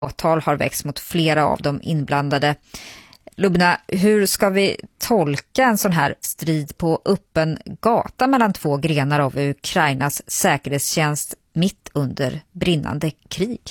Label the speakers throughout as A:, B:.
A: Åtal har väckts mot flera av de inblandade. Lubna, hur ska vi tolka en sån här strid på öppen gata mellan två grenar av Ukrainas säkerhetstjänst mitt under brinnande krig?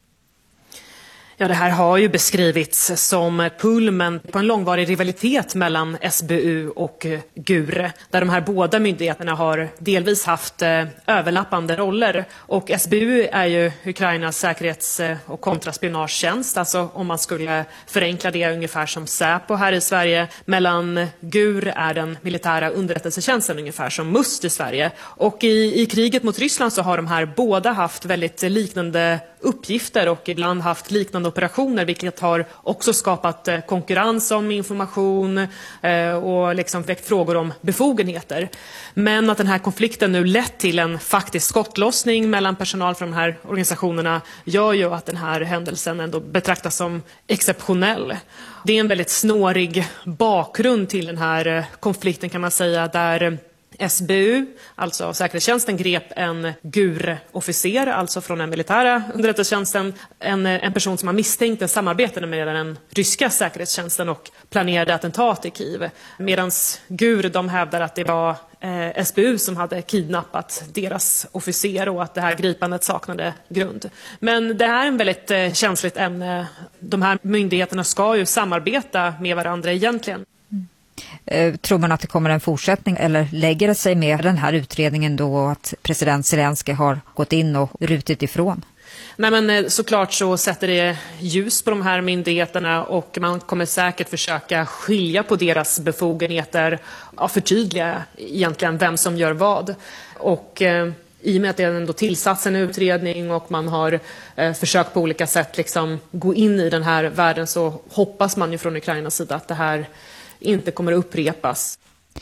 B: Ja, det här har ju beskrivits som kulmen på en långvarig rivalitet mellan SBU och GUR, där de här båda myndigheterna har delvis haft överlappande roller. Och SBU är ju Ukrainas säkerhets- och kontraspionagetjänst, alltså om man skulle förenkla det ungefär som Säpo här i Sverige. Mellan GUR är den militära underrättelsetjänsten ungefär som MUST i Sverige. Och i kriget mot Ryssland så har de här båda haft väldigt liknande uppgifter och ibland haft liknande operationer, vilket har också skapat konkurrens om information och liksom väckt frågor om befogenheter. Men att den här konflikten nu lett till en faktisk skottlossning mellan personal från de här organisationerna gör ju att den här händelsen ändå betraktas som exceptionell. Det är en väldigt snårig bakgrund till den här konflikten, kan man säga, där SBU, alltså säkerhetstjänsten, grep en GUR-officer, alltså från den militära underrättelsetjänsten, en person som man misstänkte samarbetade med den ryska säkerhetstjänsten och planerade attentat i Kiev. Medan GUR, de hävdar att det var SBU som hade kidnappat deras officer och att det här gripandet saknade grund. Men det här är en väldigt känsligt ämne. De här myndigheterna ska ju samarbeta med varandra egentligen.
A: Tror man att det kommer en fortsättning eller lägger det sig med den här utredningen då att president Zelensky har gått in och rutit ifrån?
B: Nej, men såklart så sätter det ljus på de här myndigheterna och man kommer säkert försöka skilja på deras befogenheter och förtydliga egentligen vem som gör vad. Och i och med att det ändå tillsatts en utredning och man har försökt på olika sätt liksom gå in i den här världen, så hoppas man ju från Ukrainas sida att det här inte kommer att upprepas.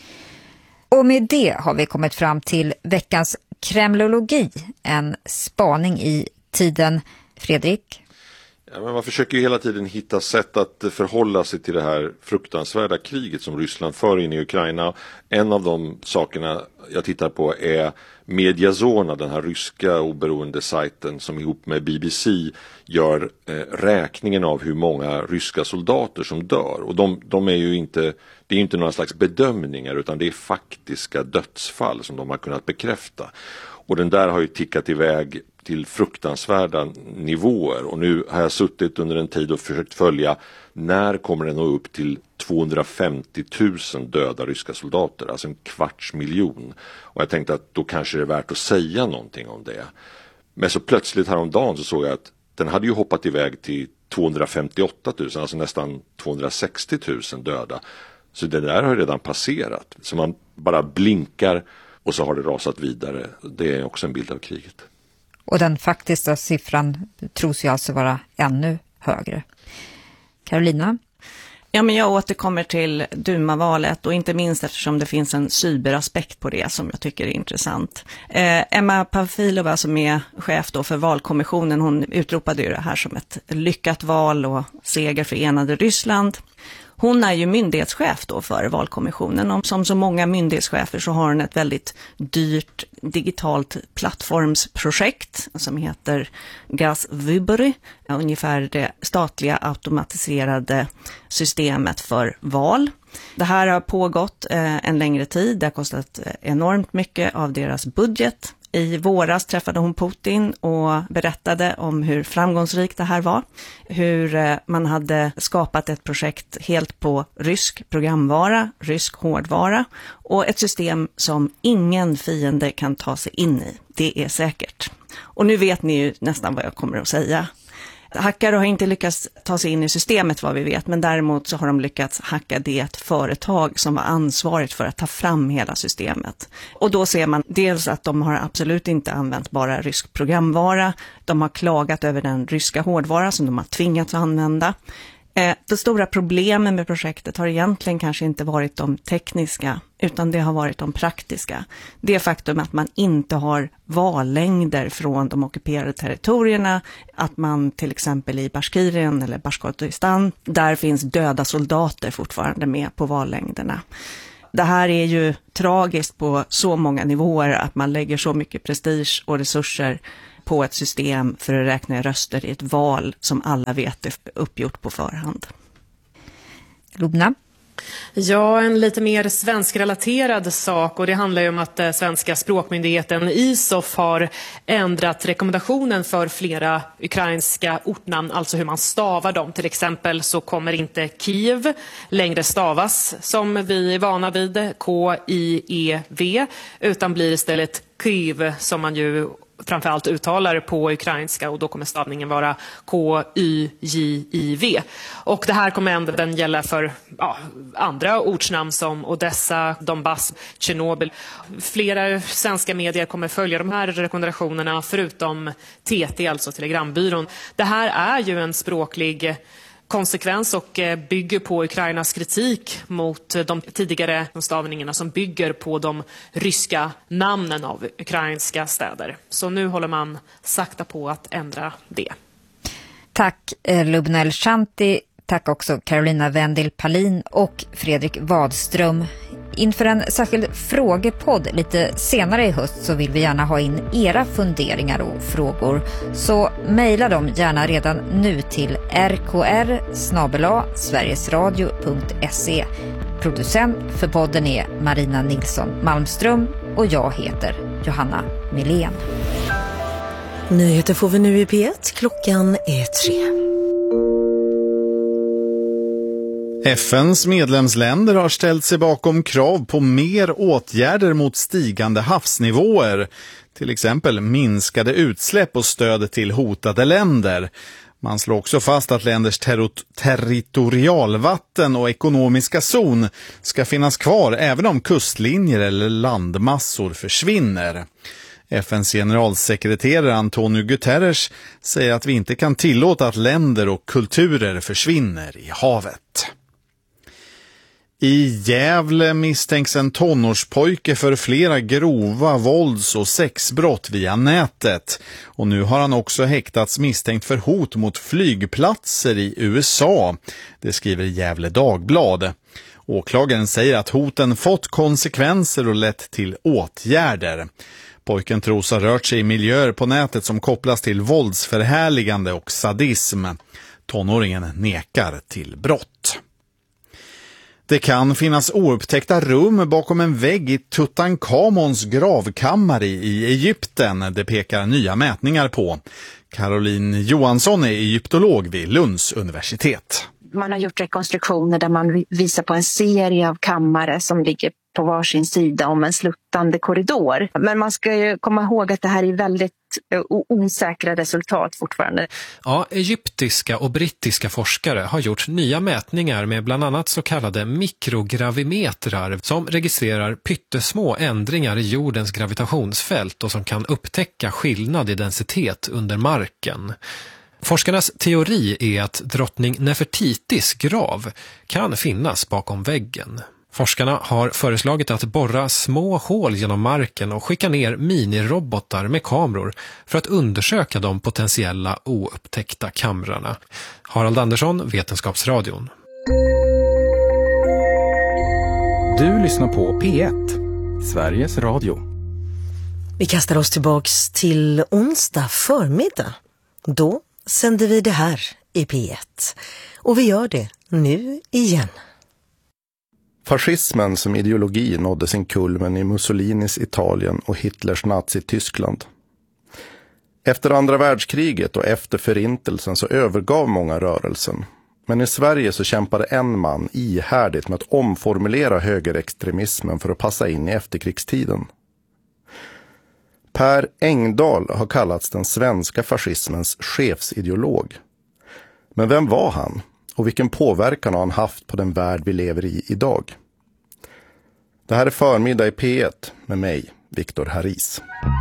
A: Och med det har vi kommit fram till veckans kremlologi, en spaning i tiden. Fredrik?
C: Ja, men man försöker ju hela tiden hitta sätt att förhålla sig till det här fruktansvärda kriget som Ryssland för in i Ukraina. En av de sakerna jag tittar på är Mediazona, den här ryska oberoende sajten som ihop med BBC gör räkningen av hur många ryska soldater som dör. Och de är ju inte, det är inte några slags bedömningar utan det är faktiska dödsfall som de har kunnat bekräfta. Och den där har ju tickat iväg till fruktansvärda nivåer och nu har jag suttit under en tid och försökt följa när kommer den nå upp till 250 000 döda ryska soldater, alltså 250 000. Och jag tänkte att då kanske det är värt att säga någonting om det. Men så plötsligt häromdagen så såg jag att den hade ju hoppat iväg till 258 000, alltså nästan 260 000 döda. Så det där har ju redan passerat. Så man bara blinkar och så har det rasat vidare. Det är också en bild av kriget.
A: Och den faktiska siffran tros ju alltså vara ännu högre. Carolina?
D: Ja, men jag återkommer till Duma-valet och inte minst eftersom det finns en cyberaspekt på det som jag tycker är intressant. Emma Pavlova som är chef då för valkommissionen, hon utropade ju det här som ett lyckat val och seger för enade Ryssland. Hon är ju myndighetschef då för valkommissionen och som så många myndighetschefer så har hon ett väldigt dyrt digitalt plattformsprojekt som heter Gaz-Wybory, ungefär det statliga automatiserade systemet för val. Det här har pågått en längre tid, det har kostat enormt mycket av deras budget. I våras träffade hon Putin och berättade om hur framgångsrikt det här var. Hur man hade skapat ett projekt helt på rysk programvara, rysk hårdvara och ett system som ingen fiende kan ta sig in i. Det är säkert. Och nu vet ni ju nästan vad jag kommer att säga. Hackare har inte lyckats ta sig in i systemet vad vi vet, men däremot så har de lyckats hacka det företag som var ansvarigt för att ta fram hela systemet. Och då ser man dels att de har absolut inte använt bara rysk programvara, de har klagat över den ryska hårdvara som de har tvingats använda. Det stora problemet med projektet har egentligen kanske inte varit de tekniska utan det har varit de praktiska. Det faktum att man inte har vallängder från de ockuperade territorierna, att man till exempel i Bashkirien eller Bashkortostan, där finns döda soldater fortfarande med på vallängderna. Det här är ju tragiskt på så många nivåer att man lägger så mycket prestige och resurser på ett system för att räkna röster i ett val som alla vet är uppgjort på förhand.
A: Lubna?
B: Ja, en lite mer svenskrelaterad sak, och det handlar ju om att svenska språkmyndigheten ISOF har ändrat rekommendationen för flera ukrainska ortnamn, alltså hur man stavar dem. Till exempel så kommer inte Kiev längre stavas som vi är vana vid, K-I-E-V, utan blir istället Kyiv, som man ju framförallt uttalar på ukrainska, och då kommer stavningen vara K-Y-J-I-V. Och det här kommer även gälla för andra ortsnamn som Odessa, Donbass, Tjernobyl. Flera svenska medier kommer följa de här rekommendationerna, förutom TT, alltså Telegrambyrån. Det här är ju en språklig konsekvens och bygger på Ukrainas kritik mot de tidigare stavningarna som bygger på de ryska namnen av ukrainska städer. Så nu håller man sakta på att ändra det.
A: Tack Lubna El-Shanti, tack också Carolina Wendel Palin och Fredrik Wadström. Inför en särskild frågepodd lite senare i höst så vill vi gärna ha in era funderingar och frågor. Så mejla dem gärna redan nu till rkr@sverigesradio.se. Producent för podden är Marina Nilsson Malmström och jag heter Johanna Milén.
E: Nyheter får vi nu i P1. Klockan är 3.
F: FNs medlemsländer har ställt sig bakom krav på mer åtgärder mot stigande havsnivåer, till exempel minskade utsläpp och stöd till hotade länder. Man slår också fast att länders territorialvatten och ekonomiska zon ska finnas kvar även om kustlinjer eller landmassor försvinner. FNs generalsekreterare Antonio Guterres säger att vi inte kan tillåta att länder och kulturer försvinner i havet. I Gävle misstänks en tonårspojke för flera grova vålds- och sexbrott via nätet. Och nu har han också häktats misstänkt för hot mot flygplatser i USA. Det skriver Gävle Dagblad. Åklagaren säger att hoten fått konsekvenser och lett till åtgärder. Pojken tros ha rört sig i miljöer på nätet som kopplas till våldsförhärligande och sadism. Tonåringen nekar till brott. Det kan finnas oupptäckta rum bakom en vägg i Tutankhamons gravkammare i Egypten. Det pekar nya mätningar på. Caroline Johansson är egyptolog vid Lunds universitet.
G: Man har gjort rekonstruktioner där man visar på en serie av kammare som ligger på varsin sida om en sluttande korridor. Men man ska ju komma ihåg att det här är väldigt osäkra resultat fortfarande.
H: Ja, egyptiska och brittiska forskare har gjort nya mätningar med bland annat så kallade mikrogravimetrar som registrerar pyttesmå ändringar i jordens gravitationsfält och som kan upptäcka skillnad i densitet under marken. Forskarnas teori är att drottning Nefertitis grav kan finnas bakom väggen. Forskarna har föreslagit att borra små hål genom marken och skicka ner minirobotar med kameror för att undersöka de potentiella oupptäckta kamrarna. Harald Andersson, Vetenskapsradion.
I: Du lyssnar på P1, Sveriges Radio.
E: Vi kastar oss tillbaks till onsdag förmiddag. Då sänder vi det här i P1. Och vi gör det nu igen.
J: Fascismen som ideologi nådde sin kulmen i Mussolinis Italien och Hitlers Nazi-Tyskland. Efter andra världskriget och efter förintelsen så övergav många rörelsen. Men i Sverige så kämpade en man ihärdigt med att omformulera högerextremismen för att passa in i efterkrigstiden. Per Engdahl har kallats den svenska fascismens chefsideolog. Men vem var han? Och vilken påverkan har han haft på den värld vi lever i idag? Det här är förmiddag i P1 med mig, Viktor Harris.